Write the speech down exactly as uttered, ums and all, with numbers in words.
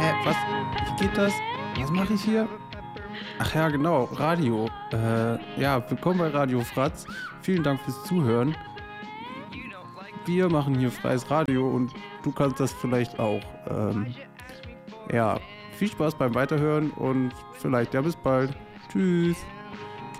Hä, was? Wie geht das? Was mache ich hier? Ach ja, genau, Radio. Äh, ja, willkommen bei Radio Fratz. Vielen Dank fürs Zuhören. Wir machen hier freies Radio und du kannst das vielleicht auch. Ähm, ja, viel Spaß beim Weiterhören und vielleicht ja bis bald. Tschüss.